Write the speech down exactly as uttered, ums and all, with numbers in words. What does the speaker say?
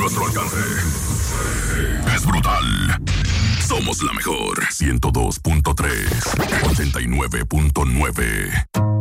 nuestro alcance. Es brutal. Somos la mejor. ciento dos punto tres, ochenta y nueve punto nueve.